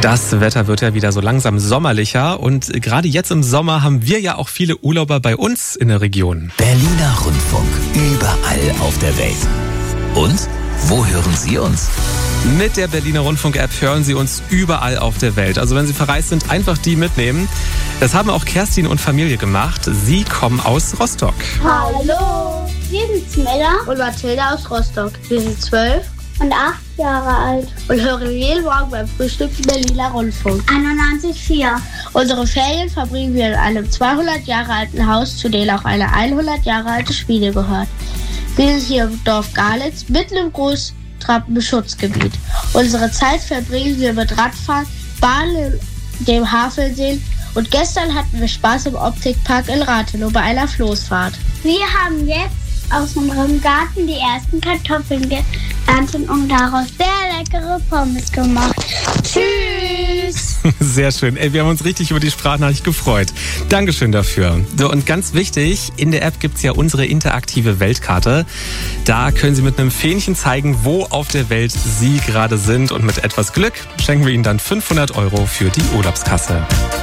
Das Wetter wird ja wieder so langsam sommerlicher und gerade jetzt im Sommer haben wir ja auch viele Urlauber bei uns in der Region. Berliner Rundfunk, überall auf der Welt. Und wo hören Sie uns? Mit der Berliner Rundfunk-App hören Sie uns überall auf der Welt. Also wenn Sie verreist sind, einfach die mitnehmen. Das haben auch Kerstin und Familie gemacht. Sie kommen aus Rostock. Hallo, wir sind Smilla und Mathilda aus Rostock. Wir sind 12 und 8 Jahre alt und hören jeden Morgen beim Frühstück den Berliner Rundfunk. 91,4. Unsere Ferien verbringen wir in einem 200 Jahre alten Haus, zu dem auch eine 100 Jahre alte Schmiede gehört. Wir sind hier im Dorf Galitz, mitten im Großtrappenschutzgebiet. Unsere Zeit verbringen wir mit Radfahren, Bahnen in dem Havelsee und gestern hatten wir Spaß im Optikpark in Rathenow bei einer Floßfahrt. Wir haben jetzt aus unserem Garten die ersten Kartoffeln geerntet und daraus sehr leckere Pommes gemacht. Tschüss! Sehr schön. Ey, wir haben uns richtig über die Sprachnachricht gefreut. Dankeschön dafür. So, und ganz wichtig, in der App gibt es ja unsere interaktive Weltkarte. Da können Sie mit einem Fähnchen zeigen, wo auf der Welt Sie gerade sind. Und mit etwas Glück schenken wir Ihnen dann 500 € für die Urlaubskasse.